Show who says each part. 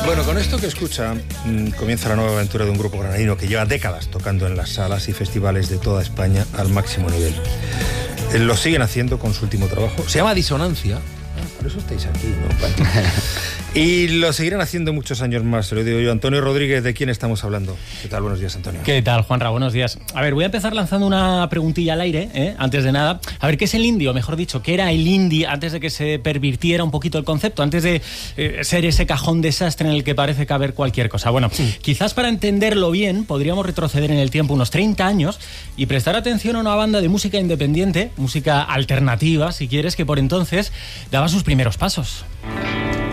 Speaker 1: Bueno, con esto que escucha, comienza la nueva aventura de un grupo granadino que lleva décadas tocando en las salas y festivales de toda España al máximo nivel. Lo siguen haciendo con su último trabajo. Se llama Disonancia. Por eso estáis aquí, ¿no? Bueno. Y lo seguirán haciendo muchos años más, se lo digo yo. Antonio Rodríguez, ¿de quién estamos hablando? ¿Qué tal? Buenos días, Antonio.
Speaker 2: ¿Qué tal, Juanra? Buenos días. A ver, voy a empezar lanzando una preguntilla al aire, antes de nada. A ver, ¿qué es el indie? O mejor dicho, ¿qué era el indie antes de que se pervirtiera un poquito el concepto? Antes de ser ese cajón desastre en el que parece caber cualquier cosa. Bueno, quizás para entenderlo bien, podríamos retroceder en el tiempo unos 30 años y prestar atención a una banda de música independiente, música alternativa, si quieres, que por entonces daba sus primeros pasos.